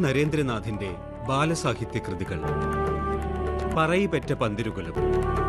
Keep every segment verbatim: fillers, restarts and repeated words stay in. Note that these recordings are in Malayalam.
നരേന്ദ്രനാഥിന്റെ ബാലസാഹിത്യ കൃതികൾ. പറയിപെറ്റ പന്തിരുകുലം.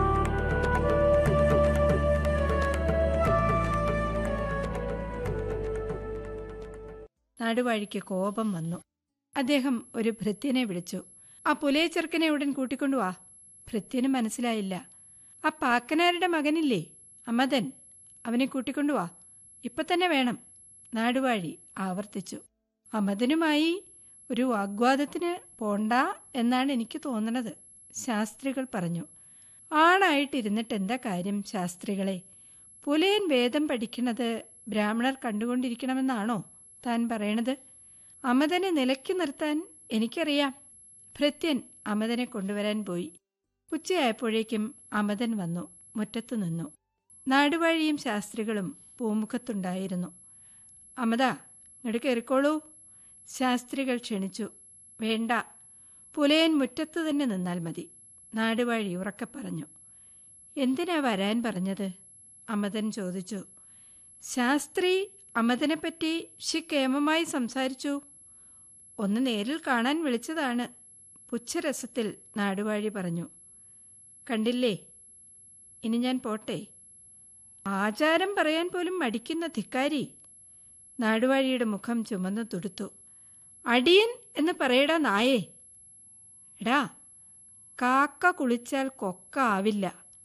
നാടുവാഴിക്ക് കോപം വന്നു. അദ്ദേഹം ഒരു ഭൃത്യനെ വിളിച്ചു. ആ പുലയ ചെറുക്കനെ ഉടൻ കൂട്ടിക്കൊണ്ടുവാ. ഭൃത്യന് മനസ്സിലായില്ല. ആ പാക്കനാരുടെ മകനില്ലേ അമതൻ, അവനെ കൂട്ടിക്കൊണ്ടുവാ, ഇപ്പൊ തന്നെ വേണം, നാടുവാഴി ആവർത്തിച്ചു. അമതനുമായി ഒരു വാഗ്വാദത്തിന് പോണ്ട എന്നാണ് എനിക്ക് തോന്നണത്, ശാസ്ത്രികൾ പറഞ്ഞു. ആണായിട്ടിരുന്നിട്ട് എന്താ കാര്യം ശാസ്ത്രികളെ? പുലയൻ വേദം പഠിക്കണത് ബ്രാഹ്മണർ കണ്ടുകൊണ്ടിരിക്കണമെന്നാണോ താൻ പറയണത്? അമതനെ നിലയ്ക്ക് നിർത്താൻ എനിക്കറിയാം. ഭൃത്യൻ അമതനെ കൊണ്ടുവരാൻ പോയി. ഉച്ചയായപ്പോഴേക്കും അമതൻ വന്നു, മുറ്റത്തു നിന്നു. നാടുവാഴിയും ശാസ്ത്രികളും പൂമുഖത്തുണ്ടായിരുന്നു. അമത, ഇങ്ങോട്ട് കയറിക്കോളൂ, ശാസ്ത്രികൾ ക്ഷണിച്ചു. വേണ്ട, പുലയൻ മുറ്റത്ത് തന്നെ നിന്നാൽ മതി, നാടുവാഴി ഉറക്കെ പറഞ്ഞു. എന്തിനാ വരാൻ പറഞ്ഞത്? അമതൻ ചോദിച്ചു. ശാസ്ത്രി അമതനെപ്പറ്റി ശിക്ഷേമമായി സംസാരിച്ചു. ഒന്ന് നേരിൽ കാണാൻ വിളിച്ചതാണ്, പുച്ഛരസത്തിൽ നാടുവാഴി പറഞ്ഞു. കണ്ടില്ലേ, ഇനി ഞാൻ പോട്ടെ. ആചാരം പറയാൻ പോലും മടിക്കുന്ന ധിക്കാരി. നാടുവാഴിയുടെ മുഖം ചുമന്നു തുടുത്തു. അടിയൻ എന്ന് പറയടാ നായേ. എടാ, കാക്ക കുളിച്ചാൽ കൊക്ക ആവില്ല.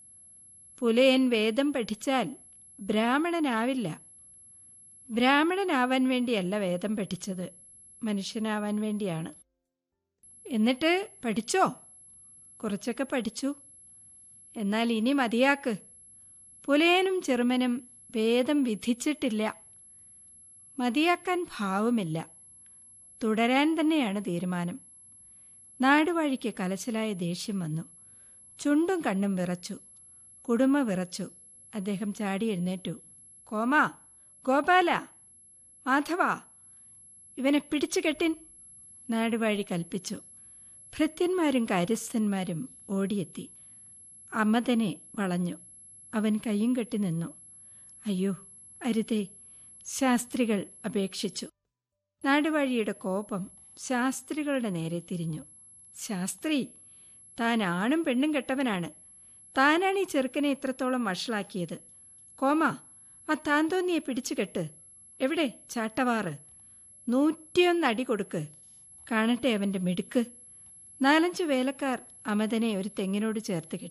പുലയൻ വേദം പഠിച്ചാൽ ബ്രാഹ്മണനാവില്ല. ബ്രാഹ്മണനാവാൻ വേണ്ടിയല്ല വേദം പഠിച്ചത്, മനുഷ്യനാവാൻ വേണ്ടിയാണ്. എന്നിട്ട് പഠിച്ചോ? കുറച്ചൊക്കെ പഠിച്ചു. എന്നാൽ ഇനി മതിയാക്ക്. പുലയനും ചെറുമനും വേദം വിധിച്ചിട്ടില്ല. മതിയാക്കാൻ ഭാവമില്ല. തുടരാൻ തന്നെയാണ് തീരുമാനം. നാടുവാഴിക്ക് കലശലായ ദേഷ്യം വന്നു. ചുണ്ടും കണ്ണും വിറച്ചു, കുടുമ വിറച്ചു. അദ്ദേഹം ചാടി എഴുന്നേറ്റു. കോമ, ഗോപാല, മാധവ, ഇവനെ പിടിച്ചു കെട്ടിൻ, നാടുവാഴി കൽപ്പിച്ചു. ഭൃത്യന്മാരും കാര്യസ്ഥന്മാരും ഓടിയെത്തി. അമതനെ വളഞ്ഞു. അവൻ കയ്യും കെട്ടി നിന്നു. അയ്യോ, അരുതേ, ശാസ്ത്രികൾ അപേക്ഷിച്ചു. നാടുവാഴിയുടെ കോപം ശാസ്ത്രികളുടെ നേരെ തിരിഞ്ഞു. ശാസ്ത്രി, താൻ ആണും പെണ്ണും കെട്ടവനാണ്. താനാണ് ഈ ചെറുക്കനെ ഇത്രത്തോളം വഷളാക്കിയത്. കോമ, ആ താൻ തോന്നിയെ പിടിച്ചു കെട്ട്. എവിടെ ചാട്ടവാറ്? നൂറ്റിയൊന്ന് അടി കൊടുക്ക്, കാണട്ടെ അവൻ്റെ മിടുക്ക്. നാലഞ്ച് വേലക്കാർ അമതനെ ഒരു തെങ്ങിനോട് ചേർത്ത് കെട്ടി.